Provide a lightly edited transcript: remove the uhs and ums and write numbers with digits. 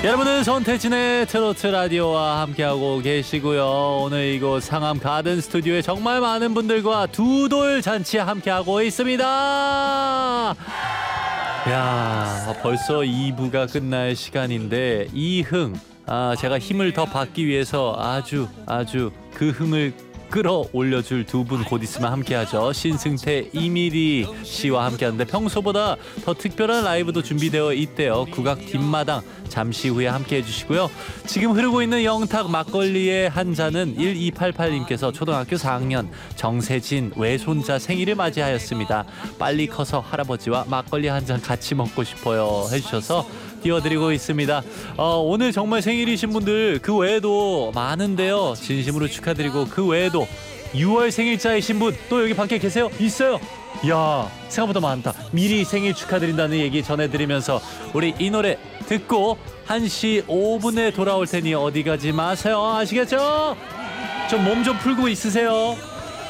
여러분은 손태진의 트로트 라디오와 함께하고 계시고요. 오늘 이곳 상암 가든 스튜디오에 정말 많은 분들과 두돌 잔치 함께하고 있습니다. 야, 벌써 2부가 끝날 시간인데 이흥, 제가 힘을 더 받기 위해서 아주 그 흥을 끌어올려줄 두 분 곧 있으면 함께하죠. 신승태, 이미리 씨와 함께하는데 평소보다 더 특별한 라이브도 준비되어 있대요. 국악 뒷마당 잠시 후에 함께해 주시고요. 지금 흐르고 있는 영탁 막걸리의 한 잔은 1288님께서 초등학교 4학년 정세진 외손자 생일을 맞이하였습니다. 빨리 커서 할아버지와 막걸리 한 잔 같이 먹고 싶어요 해주셔서 띄워드리고 있습니다. 오늘 정말 생일이신 분들 그 외에도 많은데요. 진심으로 축하드리고 그 외에도 6월 생일자이신 분 또 여기 밖에 계세요? 있어요. 이야, 생각보다 많다. 미리 생일 축하드린다는 얘기 전해드리면서 우리 이 노래 듣고 1시 5분에 돌아올 테니 어디 가지 마세요. 아시겠죠? 좀 몸 좀 풀고 있으세요.